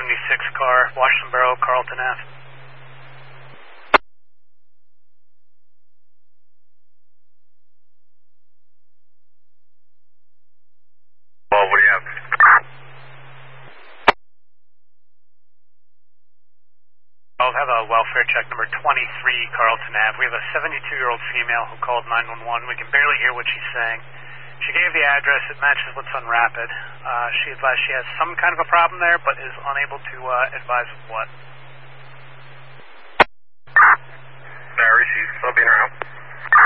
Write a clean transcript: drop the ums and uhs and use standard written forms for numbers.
car, Washington Borough, Carlton Ave. Well, what do you have? I'll have a welfare check number 23, Carlton Ave. We have a 72-year-old female who called 911. We can barely hear what she's saying. She gave the address. It matches what's on Rapid. She advised she has some kind of a problem there, but is unable to advise of what. Barry, she's subbing her out.